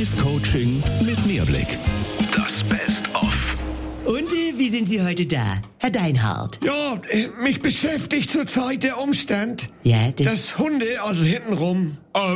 Live-Coaching mit Mehrblick. Das Best-of. Und wie sind Sie heute da, Herr Deinhardt? Ja, mich beschäftigt zurzeit der Umstand, Ja, dass Hunde, also hintenrum,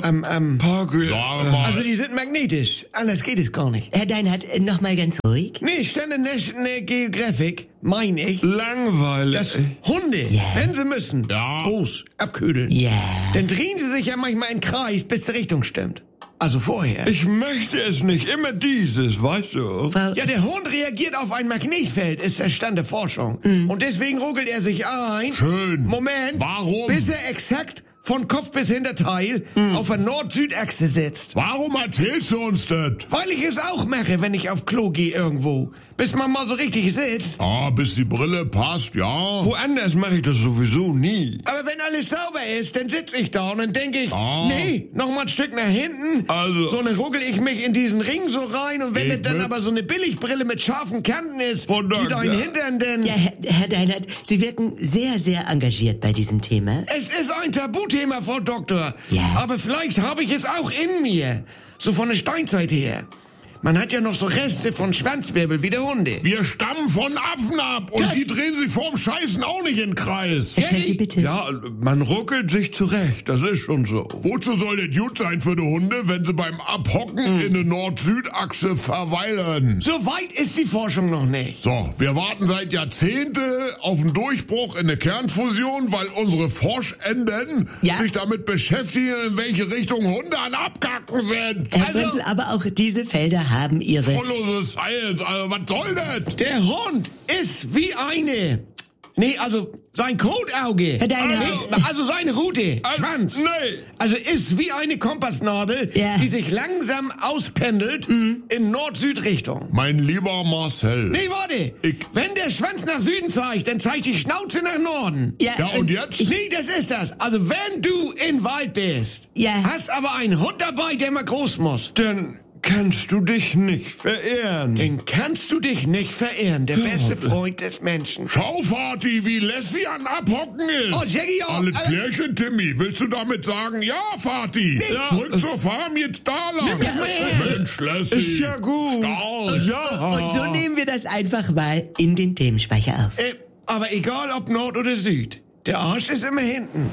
Pagel. also die sind magnetisch. Anders geht es gar nicht. Herr Deinhardt, noch mal ganz ruhig. Nee, Stände National Geographic, meine ich, Langweilig. dass Hunde, wenn sie müssen, groß abkühlen. Ja. Dann drehen sie sich ja manchmal im Kreis, bis die Richtung stimmt. Also vorher. Ich möchte es nicht. Immer dieses, weißt du? Ja, der Hund reagiert auf ein Magnetfeld, ist der Stand der Forschung. Und deswegen ruckelt er sich ein. Schön. Moment. Warum? Bis er exakt von Kopf bis Hinterteil auf der Nord-Süd-Achse sitzt. Warum erzählst du uns das? Weil ich es auch mache, wenn ich auf Klo gehe irgendwo. Bis man mal so richtig sitzt. Ah, bis die Brille passt, ja. Woanders mache ich das sowieso nie. Aber wenn alles sauber ist, dann sitze ich da und dann denke ich, Ah. nee, noch mal ein Stück nach hinten. Also- So, dann ruckel ich mich in diesen Ring so rein und wenn Ich es dann mit- aber so eine Billigbrille mit scharfen Kanten ist, Frau die Doktor. dein Hintern denn... Ja, Herr Deinhardt, Sie wirken sehr, sehr engagiert bei diesem Thema. Es ist ein Tabuthema, Frau Doktor. Ja. Aber vielleicht habe ich es auch in mir. So von der Steinzeit her. Man hat ja noch so Reste von Schwanzwirbel wie der Hunde. Wir stammen von Affen ab und Das- die drehen sich vorm Scheißen auch nicht in den Kreis. Stellen Sie bitte. Ja, man ruckelt sich zurecht. Das ist schon so. Wozu soll das gut sein für die Hunde, wenn sie beim Abhocken in der Nord-Süd-Achse verweilen? So weit ist die Forschung noch nicht. So, wir warten seit Jahrzehnten auf einen Durchbruch in der Kernfusion, weil unsere Forschenden Ja. sich damit beschäftigen, in welche Richtung Hunde an Abgacken sind. Herr Sprenzel, aber auch diese Felder haben ihre... Vollose Science, also was soll das? Der Hund ist wie eine... Nee, also sein Kotauge. Herr Deinhardt. Also seine Rute. Schwanz. Nee. Also ist wie eine Kompassnadel, Ja. die sich langsam auspendelt in Nord-Süd-Richtung. Mein lieber Marcel. Nee, warte. Wenn der Schwanz nach Süden zeigt, dann zeigt die Schnauze nach Norden. Ja, und jetzt? Nee, das ist das. Also wenn du im Wald bist, Ja. hast aber einen Hund dabei, der mal groß muss, Dann kannst du dich nicht verehren. dann kannst du dich nicht verehren. Der beste Freund des Menschen. Schau, Vati, wie lässig an Abhocken ist. Oh, Jackie, ja. Alles klärchen, Timmy. Willst du damit sagen, ja, Vati? Ja. Zurück zur Farm, jetzt da lang. mich mal her. Mensch, Lassie. Ist ja gut. Stark. Ja. Und so nehmen wir das einfach mal in den Themenspeicher auf. Aber egal ob Nord oder Süd, der Arsch ist immer hinten.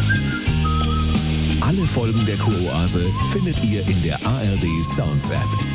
Alle Folgen der Kuroase findet ihr in der ARD Sounds App.